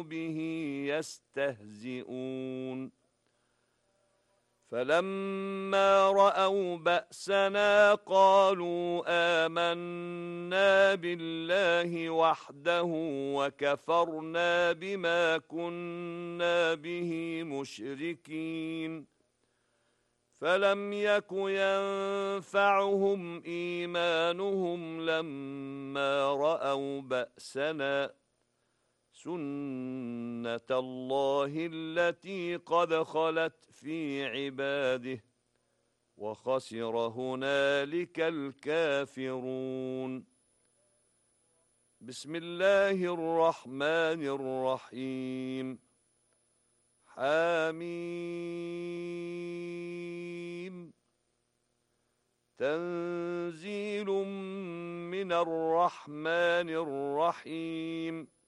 به يستهزئون فلما رأوا بأسنا قالوا آمنا بالله وحده وكفرنا بما كنا به مشركين فلم يك ينفعهم إيمانهم لما رأوا بأسنا سنة الله التي قد خلت في عباده وخسر هنالك الكافرون. بسم الله الرحمن الرحيم. حميم. تنزيل من الرحمن الرحيم.